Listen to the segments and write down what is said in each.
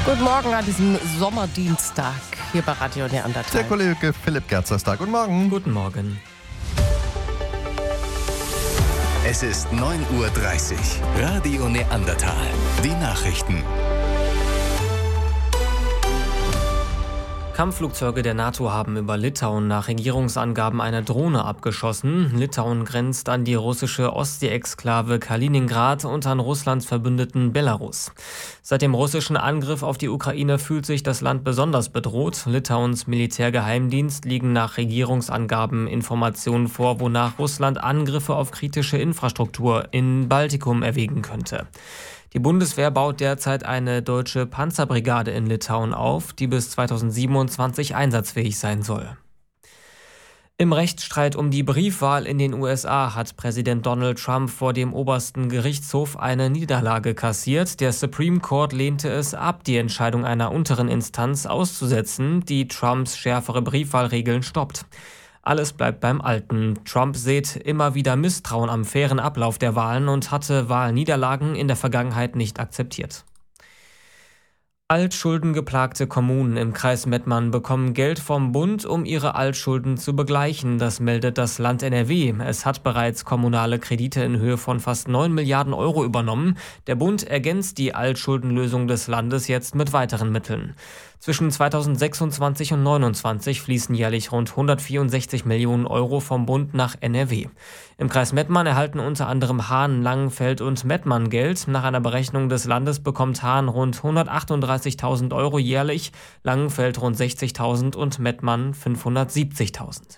Guten Morgen an diesem Sommerdienstag hier bei Radio Neandertal. Der Kollege Philipp Gerzer ist da. Guten Morgen. Guten Morgen. Es ist 9:30 Uhr. Radio Neandertal. Die Nachrichten. Kampfflugzeuge der NATO haben über Litauen nach Regierungsangaben eine Drohne abgeschossen. Litauen grenzt an die russische Ostsee-Exklave Kaliningrad und an Russlands Verbündeten Belarus. Seit dem russischen Angriff auf die Ukraine fühlt sich das Land besonders bedroht. Litauens Militärgeheimdienst liegen nach Regierungsangaben Informationen vor, wonach Russland Angriffe auf kritische Infrastruktur in Baltikum erwägen könnte. Die Bundeswehr baut derzeit eine deutsche Panzerbrigade in Litauen auf, die bis 2027 einsatzfähig sein soll. Im Rechtsstreit um die Briefwahl in den USA hat Präsident Donald Trump vor dem obersten Gerichtshof eine Niederlage kassiert. Der Supreme Court lehnte es ab, die Entscheidung einer unteren Instanz auszusetzen, die Trumps schärfere Briefwahlregeln stoppt. Alles bleibt beim Alten. Trump sät immer wieder Misstrauen am fairen Ablauf der Wahlen und hatte Wahlniederlagen in der Vergangenheit nicht akzeptiert. Altschuldengeplagte Kommunen im Kreis Mettmann bekommen Geld vom Bund, um ihre Altschulden zu begleichen. Das meldet das Land NRW. Es hat bereits kommunale Kredite in Höhe von fast 9 Milliarden Euro übernommen. Der Bund ergänzt die Altschuldenlösung des Landes jetzt mit weiteren Mitteln. Zwischen 2026 und 2029 fließen jährlich rund 164 Millionen Euro vom Bund nach NRW. Im Kreis Mettmann erhalten unter anderem Hahn, Langenfeld und Mettmann Geld. Nach einer Berechnung des Landes bekommt Hahn rund 138.000 Euro jährlich, Langenfeld rund 60.000 und Mettmann 570.000.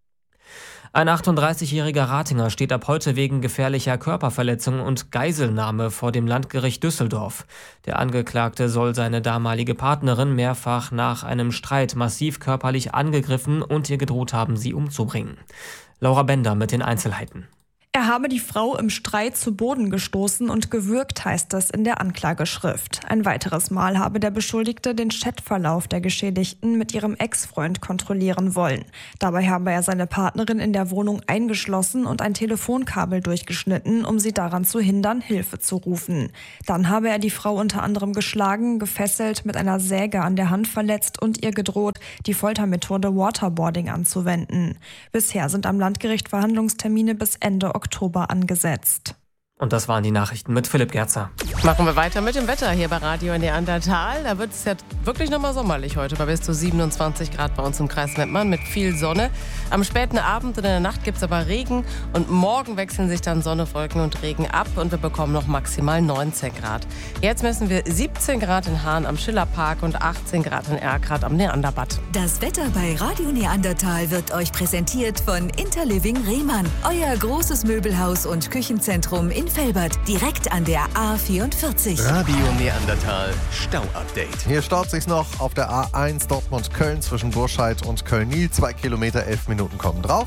Ein 38-jähriger Ratinger steht ab heute wegen gefährlicher Körperverletzung und Geiselnahme vor dem Landgericht Düsseldorf. Der Angeklagte soll seine damalige Partnerin mehrfach nach einem Streit massiv körperlich angegriffen und ihr gedroht haben, sie umzubringen. Laura Bender mit den Einzelheiten. Er habe die Frau im Streit zu Boden gestoßen und gewürgt, heißt es in der Anklageschrift. Ein weiteres Mal habe der Beschuldigte den Chatverlauf der Geschädigten mit ihrem Ex-Freund kontrollieren wollen. Dabei habe er seine Partnerin in der Wohnung eingeschlossen und ein Telefonkabel durchgeschnitten, um sie daran zu hindern, Hilfe zu rufen. Dann habe er die Frau unter anderem geschlagen, gefesselt, mit einer Säge an der Hand verletzt und ihr gedroht, die Foltermethode Waterboarding anzuwenden. Bisher sind am Landgericht Verhandlungstermine bis Ende Oktober angesetzt. Und das waren die Nachrichten mit Philipp Gerzer. Machen wir weiter mit dem Wetter hier bei Radio Neandertal. Da wird es ja wirklich nochmal sommerlich heute, bei bis zu 27 Grad bei uns im Kreis Mettmann mit viel Sonne. Am späten Abend und in der Nacht gibt es aber Regen und morgen wechseln sich dann Sonne, Wolken und Regen ab und wir bekommen noch maximal 19 Grad. Jetzt messen wir 17 Grad in Hahn am Schillerpark und 18 Grad in Erkrath am Neanderbad. Das Wetter bei Radio Neandertal wird euch präsentiert von Interliving Rehmann, euer großes Möbelhaus und Küchenzentrum in Velbert, direkt an der A44. Radio Neandertal Stau-Update. Hier staut sich's noch auf der A1 Dortmund-Köln zwischen Burscheid und Köln-Nil. 2 Kilometer, 11 Minuten kommen drauf.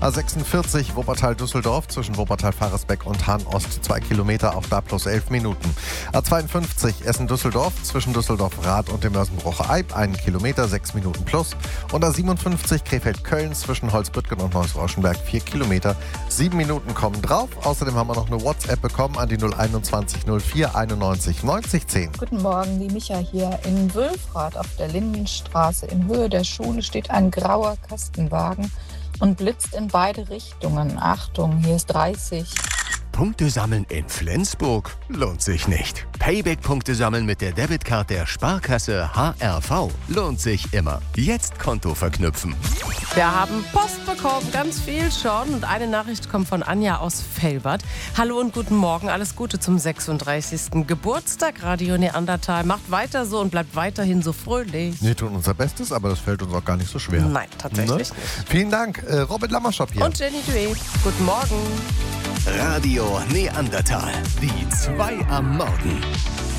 A46 Wuppertal-Düsseldorf zwischen Wuppertal-Faresbeck und Hahn-Ost. 2 Kilometer, auch da plus 11 Minuten. A52 Essen-Düsseldorf zwischen Düsseldorf-Rath und dem Mörsenbrucher-Eib. 1 Kilometer, 6 Minuten plus. Und A57 Krefeld-Köln zwischen Holzbüttgen und Neuss-Rauschenberg. 4 Kilometer, 7 Minuten kommen drauf. Außerdem haben wir noch eine WhatsApp bekommen an die 021 04 91 90 10. Guten Morgen, die Micha hier. In Wülfrath auf der Lindenstraße in Höhe der Schule steht ein grauer Kastenwagen und blitzt in beide Richtungen. Achtung, hier ist 30. Punkte sammeln in Flensburg lohnt sich nicht. Payback-Punkte sammeln mit der Debitkarte der Sparkasse HRV lohnt sich immer. Jetzt Konto verknüpfen. Wir haben Post bekommen, ganz viel schon. Und eine Nachricht kommt von Anja aus Velbert. Hallo und guten Morgen, alles Gute zum 36. Geburtstag. Radio Neandertal macht weiter so und bleibt weiterhin so fröhlich. Wir tun unser Bestes, aber das fällt uns auch gar nicht so schwer. Nein, tatsächlich nicht. Vielen Dank, Robin Lammerschop hier. Und Jenny Duet. Guten Morgen. Radio Neandertal. Die 2 am Morgen.